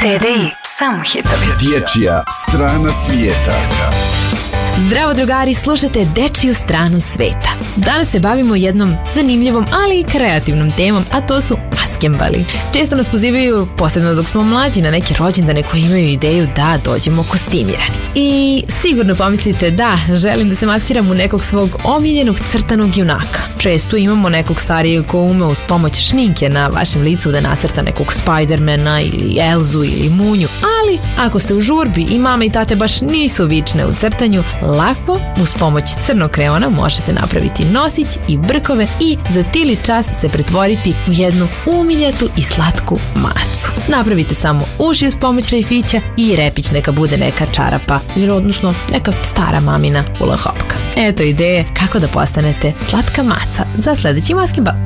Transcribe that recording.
TDI, samo hitovi. Dječja strana svijeta. Zdravo drugari, slušate Dečiju stranu sveta. Danas se bavimo jednom zanimljivom, ali i kreativnom temom, a to su maskembali. Često nas pozivaju, posebno dok smo mlađi, na neke rođendane koji imaju ideju da dođemo kostimirani. I sigurno pomislite da želim da se maskiram u nekog svog omiljenog crtanog junaka. Često imamo nekog starijeg ko ume uz pomoć šminke na vašem licu da nacrta nekog Spidermana ili Elzu ili Munju. Ali ako ste u žurbi i mama i tate baš nisu vične u crtanju, lako uz pomoć crnog krayona možete napraviti nosić i brkove i za tili čas se pretvoriti u jednu umiljatu i slatku macu. Napravite samo uši uz pomoć rajfića i repić neka bude neka čarapa ili odnosno neka stara mamina hula hopka. Eto ideje kako da postanete slatka maca za sljedeći maskembal.